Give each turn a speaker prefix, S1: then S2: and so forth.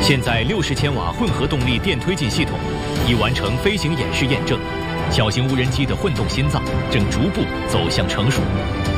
S1: 现在60千瓦混合动力电推进系统已完成飞行演示验证，小型无人机的混动心脏正逐步走向成熟。